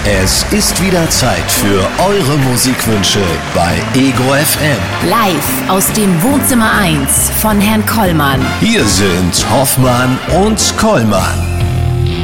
Es ist wieder Zeit für eure Musikwünsche bei Ego FM. Live aus dem Wohnzimmer 1 von Herrn Kollmann. Hier sind Hoffmann und Kollmann.